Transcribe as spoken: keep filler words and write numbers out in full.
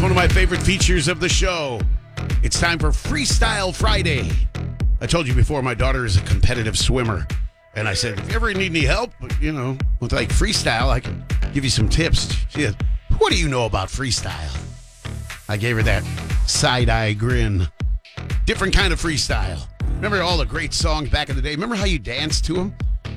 one of my favorite features of the show. It's time for Freestyle Friday. I told you before, my daughter is a competitive swimmer. And I said, if you ever need any help, you know, with like freestyle, I can give you some tips. She said, what do you know about freestyle? I gave her that side-eye grin. Different kind of freestyle. Remember all the great songs back in the day? Remember how you danced to them?